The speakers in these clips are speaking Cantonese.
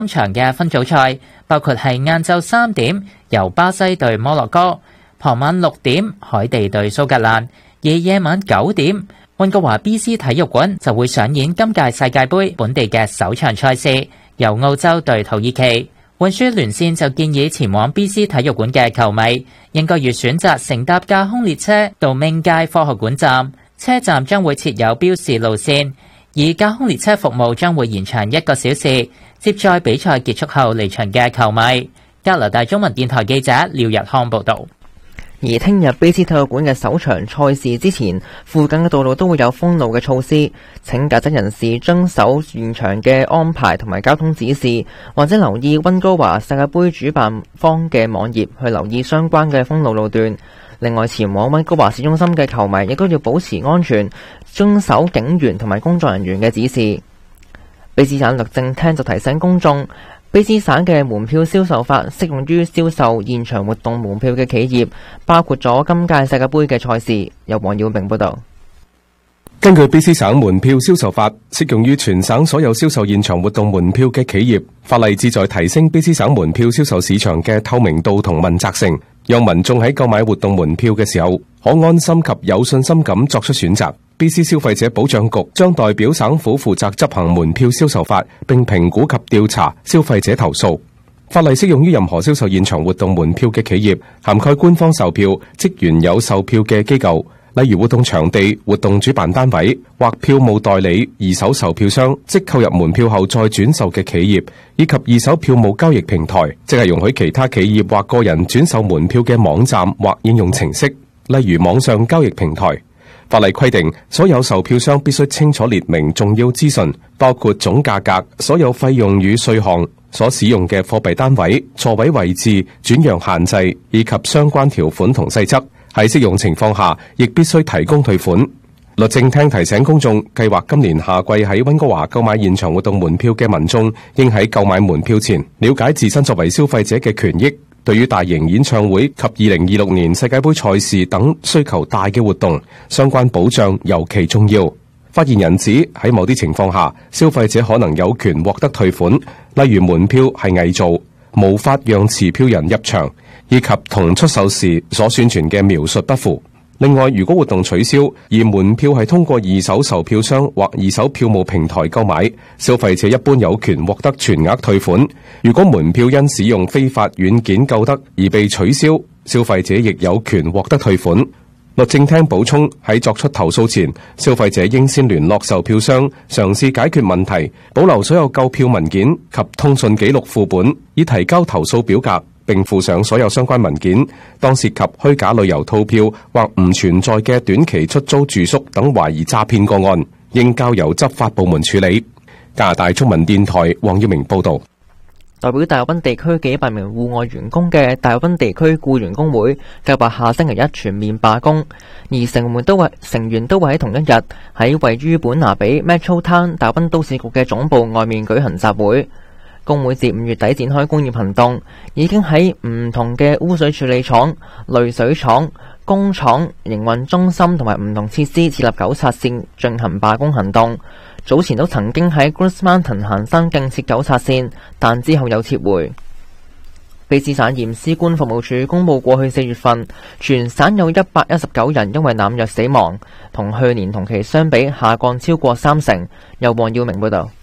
場嘅分組賽包括係晏晝3點由巴西對摩洛哥，傍晚6點海地對蘇格蘭，而夜晚9點溫哥華 BC 體育館就會上演今屆世界盃本地嘅首場賽事，由澳洲對土耳其。運輸連線就建議前往 BC 體育館嘅球迷應該要選擇乘搭架空列車到明街科學館站，車站將會設有標示路線，而架空列車服務將會延長1個小時，接載比賽結束後離場嘅球迷。加拿大中文電台記者廖日康報道。 而聽日BC體育館嘅首場賽事之前，附近嘅道路都會有封路嘅措施，請駕駛人士遵守現場嘅安排同埋交通指示，或者留意溫哥華世界盃主辦方嘅網頁去留意相關嘅封路路段。另外，前往溫哥華市中心嘅球迷亦都要保持安全，遵守警員同埋工作人員嘅指示。卑詩省律政廳就提醒公眾，卑詩省嘅門票銷售法適用於銷售現場活動門票嘅企業，包括咗今屆世界盃嘅賽事。由黃耀明報道。 根據卑詩省門票銷售法，適用於全省所有銷售現場活動門票嘅企業。法例旨在提升卑詩省門票銷售市場嘅透明度同問責性，讓民眾喺購買活動門票嘅時候，可安心及有信心咁作出選擇。BC 消費者保障局將代表省府負責執行門票銷售法，並評估及調查消費者投訴。法例適用於任何銷售現場活動門票嘅企業，涵蓋官方售票、職員有售票嘅機構，例如活動場地、活動主辦單位或票務代理、二手售票商，即購入門票後再轉售嘅企業，以及二手票務交易平台，即係容許其他企業或個人轉售門票嘅網站或應用程式，例如網上交易平台。法例規定，所有售票商必須清楚列明重要資訊，包括總價格、所有費用與稅項、所使用嘅貨幣單位、座位位置、轉讓限制以及相關條款同細則。喺適用情況下，亦必須提供退款。律政廳提醒公眾，計劃今年夏季喺溫哥華購買現場活動門票嘅民眾，應喺購買門票前了解自身作為消費者嘅權益。對於大型演唱會及2026年世界盃賽事等需求大嘅活動，相關保障尤其重要。發言人指，喺某啲情況下，消費者可能有權獲得退款，例如門票係偽造、無法讓持票人入場，以及同出售時所宣傳嘅描述不符。另外，如果活動取消，而門票係通過二手售票商或二手票務平台購買，消費者一般有權獲得全額退款。如果門票因使用非法軟件購得而被取消，消費者亦有權獲得退款。律政廳補充，喺作出投訴前，消費者應先聯絡售票商，嘗試解決問題，保留所有購票文件及通訊記錄副本，以提交投訴表格，並附上所有相關文件。當涉及虛假旅遊套票或唔存在嘅短期出租住宿等懷疑詐騙個案，應交由執法部門處理。加拿大中文電台黃耀明報道。 代表大有賓地區幾百名戶外員工嘅大有賓地區僱員工會計劃下星期一全面罷工，而成員都會喺同一日喺位於本拿比 Metro Town 大有賓都市局嘅總部外面舉行集會。工會自5月底展開工業行動，已經喺唔同嘅污水處理廠、濾水廠、工廠、營運中心同埋唔同設施設立糾察線進行罷工行動。早前都曾經喺 Grace Mountain 行山徑設糾察線，但之後有撤回。卑詩省驗屍官服務處公佈過去4月份，全省有119人因為濫藥死亡，同去年同期相比下降超過30%。由黃耀明報導。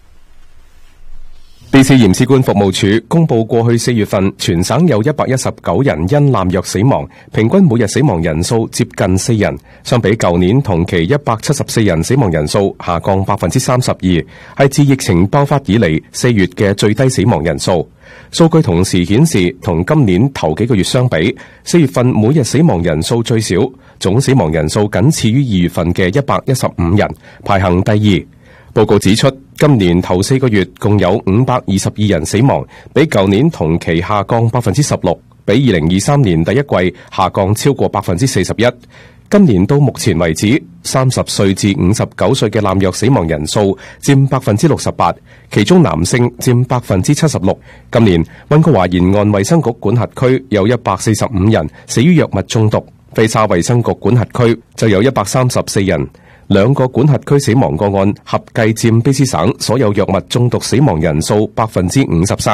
BC 驗屍官服務處公布過去4月份，全省有119人因濫藥死亡，平均每日死亡人數接近4人，相比舊年同期174人死亡人數下降 32%， 係自疫情爆發以嚟4月嘅最低死亡人數。數據同時顯示，同今年頭幾個月相比，4月份每日死亡人數最少，總死亡人數僅次於2月份嘅115人，排行第2。報告指出，今年頭4個月共有522人死亡，比舊年同期下降 16%， 比2023年第一季下降超過 41%。今年到目前為止，30歲至59歲嘅濫藥死亡人數佔 68%， 其中男性佔 76%。今年溫哥華沿岸衛生局管轄區有145人死於藥物中毒，菲沙衛生局管轄區就有134人。兩個管轄區死亡個案合計佔卑詩省所有藥物中毒死亡人數 53%。